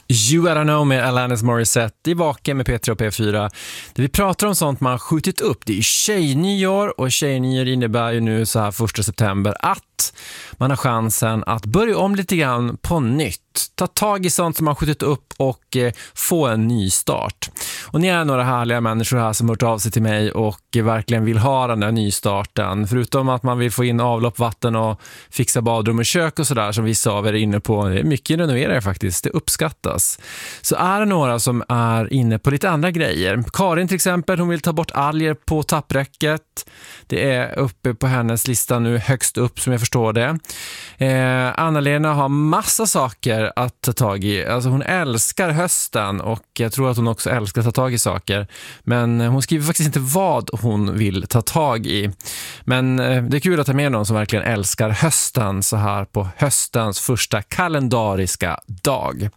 You Gotta Know med Alanis Morissette i Vaken med P3 och P4. Där vi pratar om sånt man skjutit upp. Det är tjejnyår, och tjejnyår innebär ju nu så här 1 september att man har chansen att börja om lite grann på nytt. Ta tag i sånt som man skjutit upp och få en ny start. Och ni är några härliga människor här som hört av sig till mig och verkligen vill ha den där nystarten. Förutom att man vill få in avlopp, vatten och fixa badrum och kök och sådär som vissa av er är inne på. Det är mycket renoverare faktiskt, det uppskattas. Så är det några som är inne på lite andra grejer. Karin till exempel, hon vill ta bort alger på tappräcket. Det är uppe på hennes lista nu högst upp som jag förstår det. Anna-Lena har massa saker att ta tag i. Alltså hon älskar hösten och jag tror att hon också älskar att ta tag i saker. Men hon skriver faktiskt inte vad hon vill ta tag i. Men det är kul att ha med någon som verkligen älskar hösten så här på höstens första kalendariska dag.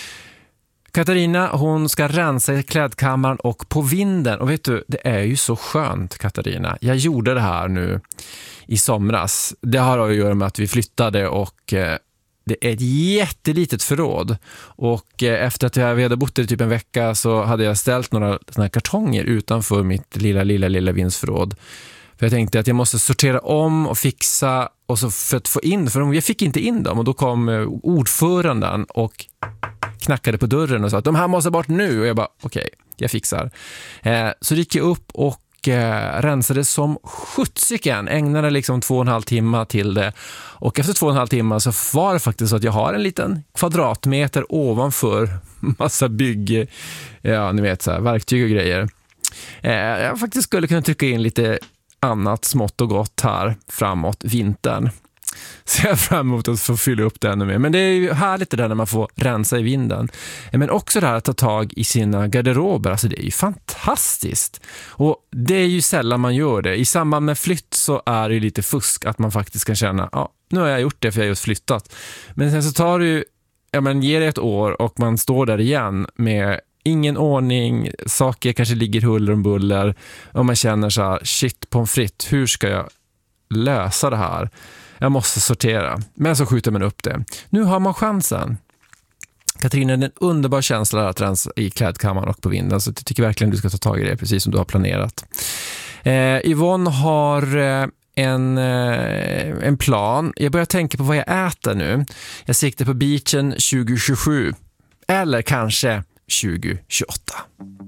Katarina, hon ska rensa i klädkammaren och på vinden. Och vet du, det är ju så skönt, Katarina. Jag gjorde det här nu i somras. Det har att göra med att vi flyttade och det är ett jättelitet förråd. Och efter att vi hade bott i typ en vecka så hade jag ställt några såna här kartonger utanför mitt lilla vindsförråd. För jag tänkte att jag måste sortera om och fixa och så för att få in, för jag fick inte in dem. Och då kom ordföranden och knackade på dörren och sa att de här måste bort nu. Och jag bara, okej, jag fixar. Så gick jag upp och rensade som skjutsiken. Ägnade liksom 2,5 timmar till det. Och efter 2,5 timmar så var det faktiskt så att jag har en liten kvadratmeter ovanför massa bygg, ja ni vet så här, verktyg och grejer. Jag faktiskt skulle kunna trycka in lite annat smått och gott här framåt vintern. Så jag är fram emot att få fylla upp det ännu mer. Men det är ju härligt det där när man får rensa i vinden. Men också det här att ta tag i sina garderober. Alltså det är ju fantastiskt. Och det är ju sällan man gör det. I samband med flytt så är det ju lite fusk att man faktiskt kan känna, ja, nu har jag gjort det för jag har just flyttat. Men sen så tar det ju, ja men ger det ett år och man står där igen med ingen ordning, saker kanske ligger huller om buller och man känner så här, shit pommes frites, hur ska jag lösa det här? Jag måste sortera. Men så skjuter man upp det. Nu har man chansen. Katarina, det är en underbar känsla att rensa i klädkammaren och på vinden. Så jag tycker verkligen du ska ta tag i det precis som du har planerat. Yvonne har en plan. Jag börjar tänka på vad jag äter nu. Jag siktar på beachen 2027. Eller kanske 2028.